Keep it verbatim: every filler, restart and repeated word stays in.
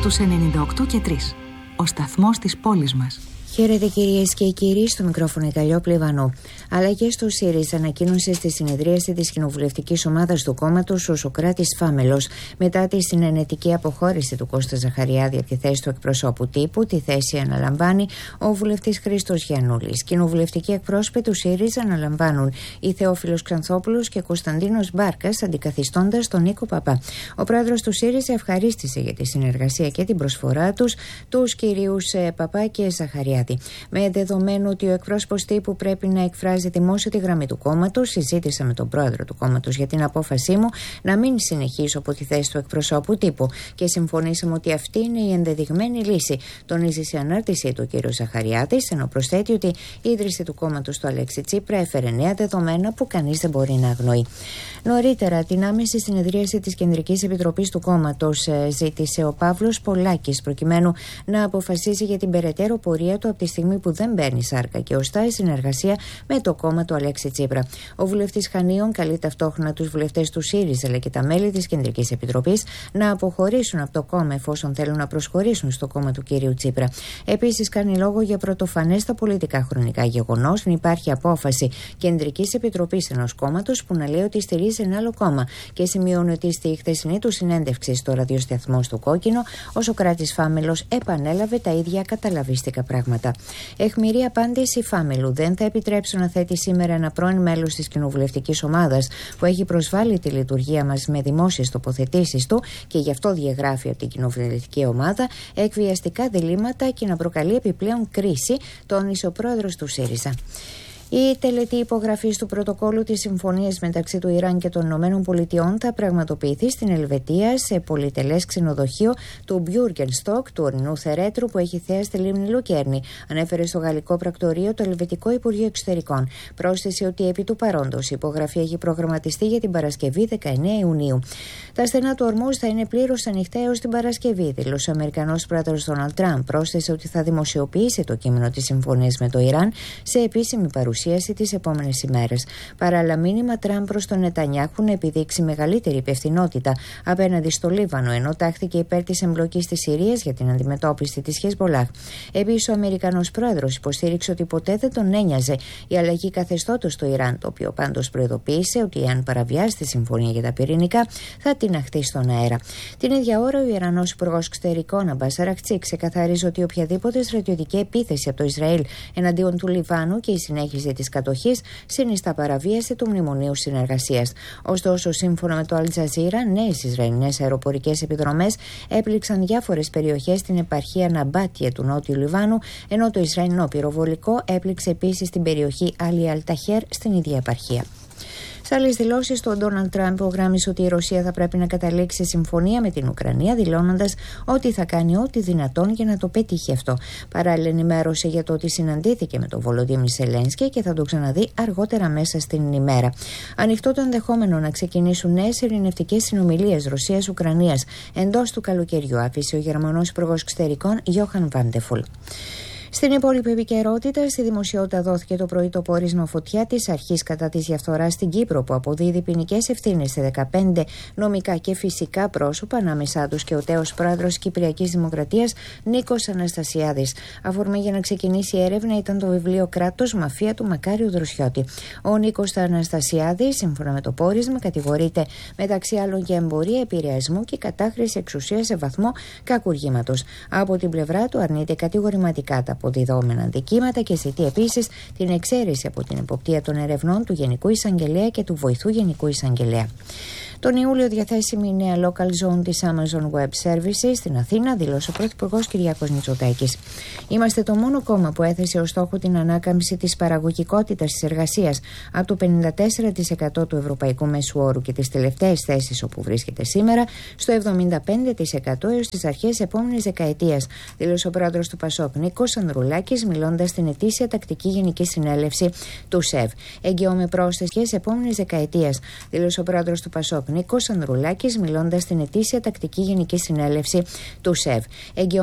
στους ενενήντα οκτώ και τρία. Ο σταθμός της πόλης μας. Χαίρετε κυρίες και κύριοι, στο μικρόφωνο η Καλλιόπη Ιβανού. Αλλαγές στο ΣΥΡΙΖΑ ανακοίνωσε στη συνεδρίαση της κοινοβουλευτικής ομάδας του κόμματος ο Σωκράτης Φάμελος μετά τη συνενετική αποχώρηση του Κώστα Ζαχαριάδη από τη θέση του εκπροσώπου τύπου. Τη θέση αναλαμβάνει ο βουλευτής Χρήστος Γιαννούλης. Κοινοβουλευτικοί εκπρόσωποι του ΣΥΡΙΖΑ αναλαμβάνουν η Θεόφιλος Ξανθόπουλος και Κωνσταντίνος Μπάρκας, αντικαθιστώντας τον Νίκο Παπά. Ο πρόεδρος του ΣΥΡΙΖΑ ευχαρίστησε για τη συνεργασία και την προσφορά τους τους κυρίους Παπά και Ζαχαριάδη. Με δεδομένο ότι ο εκπρόσωπος τύπου πρέπει να εκφράζει δημόσια τη γραμμή του κόμματος, συζήτησα με τον πρόεδρο του κόμματος για την απόφασή μου να μην συνεχίσω από τη θέση του εκπροσώπου τύπου και συμφωνήσαμε ότι αυτή είναι η ενδεδειγμένη λύση. Τονίζει σε ανάρτησή του ο κ. Ζαχαριάδης, ενώ προσθέτει ότι η ίδρυση του κόμματος του Αλέξη Τσίπρα έφερε νέα δεδομένα που κανείς δεν μπορεί να αγνοεί. Νωρίτερα, την άμεση συνεδρίαση της Κεντρικής Επιτροπής του κόμματος ζήτησε ο Παύλος Πολάκης προκειμένου να αποφασίσει για την περαιτέρω πορεία του από τη στιγμή που δεν παίρνει σάρκα και οστά η συνεργασία με το κόμμα του Αλέξη Τσίπρα. Ο βουλευτής Χανίων καλεί ταυτόχρονα τους βουλευτές του ΣΥΡΙΖΑ αλλά και τα μέλη της Κεντρικής Επιτροπής να αποχωρήσουν από το κόμμα εφόσον θέλουν να προσχωρήσουν στο κόμμα του κυρίου Τσίπρα. Επίσης, κάνει λόγο για πρωτοφανές στα πολιτικά χρονικά γεγονός να υπάρχει απόφαση Κεντρικής Επιτροπής ενός κόμματος που να λέει ότι στηρίζει ένα άλλο κόμμα και σημειώνει ότι στη χθεσινή του συνέντευξη στο ραδιοσταθμό στο Κόκκινο, ο Σωκράτης Φάμελος επανέλαβε τα ίδια καταλαβίστικα πράγματα. Εχμηρή απάντηση Φάμελου: δεν θα επιτρέψω να θέτει σήμερα ένα πρώην μέλος της κοινοβουλευτικής ομάδας που έχει προσβάλει τη λειτουργία μας με δημόσιες τοποθετήσεις του και γι' αυτό διαγράφει από την κοινοβουλευτική ομάδα εκβιαστικά διλήμματα και να προκαλεί επιπλέον κρίση, τόνισε ο πρόεδρος του ΣΥΡΙΖΑ. Η τελετή υπογραφής του πρωτοκόλλου της συμφωνίας μεταξύ του Ιράν και των Ηνωμένων Πολιτειών θα πραγματοποιηθεί στην Ελβετία σε πολυτελές ξενοδοχείο του Μπιούργενστοκ του ορεινού Θερέτρου που έχει θέα στη λίμνη Λουκέρνη, ανέφερε στο γαλλικό πρακτορείο το Ελβετικό Υπουργείο Εξωτερικών. Πρόσθεσε ότι επί του παρόντος η υπογραφή έχει προγραμματιστεί για την Παρασκευή δεκαεννέα Ιουνίου. Τα στενά του Ορμούζ θα είναι πλήρως ανοιχτά έως την Παρασκευή, δήλωσε ο Αμερικανός πρόεδρος Ντόναλντ Τραμπ. Πρόσθεσε ότι θα δημοσιοποιήσει το κείμενο της συμφωνίας με το Ιράν σε επίσημη παρουσία τις επόμενες ημέρες. Παράλληλα, μήνυμα Τραμπ προς τον Νετανιάχου να επιδείξει μεγαλύτερη υπευθυνότητα απέναντι στο Λίβανο, ενώ τάχθηκε υπέρ της εμπλοκής της Συρίας για την αντιμετώπιση της Χεσμολάχ. Επίσης, ο Αμερικανός πρόεδρος υποστήριξε ότι ποτέ δεν τον ένοιαζε η αλλαγή καθεστώτος στο Ιράν, το οποίο πάντως προειδοποίησε ότι αν παραβιάσει τη συμφωνία για τα πυρηνικά θα την αχθεί στον αέρα. Την ίδια ώρα, ο Ιρανός Υπουργός Εξωτερικών Αμπάς Αρακτσί ξεκαθαρίζει ότι οποιαδήποτε στρατιωτική επίθεση από το Ισραήλ εναντίον του Λιβάνου και η συνέχιση της κατοχής συνιστά παραβίαση του Μνημονίου Συνεργασίας. Ωστόσο, σύμφωνα με το Αλ Τζαζίρα, νέες Ισραηλινές αεροπορικές επιδρομές έπληξαν διάφορες περιοχές στην επαρχία Ναμπάτια του Νότιου Λιβάνου, ενώ το Ισραηλινό πυροβολικό έπληξε επίσης την περιοχή Αλι Αλταχέρ στην ίδια επαρχία. Σε άλλες δηλώσεις, τον Ντόναλντ Τραμπ υπογράμμισε ότι η Ρωσία θα πρέπει να καταλήξει συμφωνία με την Ουκρανία, δηλώνοντας ότι θα κάνει ό,τι δυνατόν για να το πετύχει αυτό. Παράλληλα, ενημέρωσε για το ότι συναντήθηκε με τον Βολοντίμιρ Ζελένσκι και θα το ξαναδεί αργότερα μέσα στην ημέρα. Ανοιχτό το ενδεχόμενο να ξεκινήσουν νέες ειρηνευτικές συνομιλίες Ρωσίας-Ουκρανίας εντός του καλοκαιριού, άφησε ο Γερμανός Υπουργός Εξωτερικών Γιόχαν Βάντεφουλ. Στην υπόλοιπη επικαιρότητα, στη δημοσιότητα δόθηκε το πρωί το πόρισμα φωτιά της αρχής κατά της διαφθοράς στην Κύπρο, που αποδίδει ποινικές ευθύνες σε δεκαπέντε νομικά και φυσικά πρόσωπα, ανάμεσά τους και ο τέος πρόεδρος Κυπριακής Δημοκρατίας Νίκος Αναστασιάδης. Αφορμή για να ξεκινήσει η έρευνα ήταν το βιβλίο «Κράτος, μαφία» του Μακάριου Δροσιώτη. Ο Νίκος Αναστασιάδης, σύμφωνα με το πόρισμα, κατηγορείται μεταξύ άλλων για εμπορία, επηρεασμού και κατάχρηση εξουσίας σε βαθμό κακουργήματος. Από την πλευρά του αρνείται κατηγορηματικά τα αποδιδόμενα αντικείμενα και ζητεί επίσης την εξαίρεση από την εποπτεία των ερευνών του Γενικού Εισαγγελέα και του Βοηθού Γενικού Εισαγγελέα. Τον Ιούλιο διαθέσιμη η νέα local zone της Amazon Web Services στην Αθήνα, δήλωσε ο Πρωθυπουργός Κυριάκος Μητσοτάκης. Είμαστε το μόνο κόμμα που έθεσε ως στόχο την ανάκαμψη της παραγωγικότητας της εργασίας από το πενήντα τέσσερα τοις εκατό του ευρωπαϊκού μέσου όρου και τις τελευταίες θέσεις όπου βρίσκεται σήμερα στο εβδομήντα πέντε τοις εκατό έως τις αρχές επόμενης δεκαετίας, δήλωσε ο πρόεδρος του Πασόκ Νίκος Ανδρουλάκης, μιλώντας στην ετήσια τακτική γενική συνέλευση του ΣΕΒ. Εγγυώμαι πρόσθεσες επόμενης δεκαετίας, δήλωσε ο πρόεδρος του Πασόκ Νίκος Ανδρουλάκης, μιλώντας στην ετήσια τακτική γενική συνέλευση του ΣΕΒ.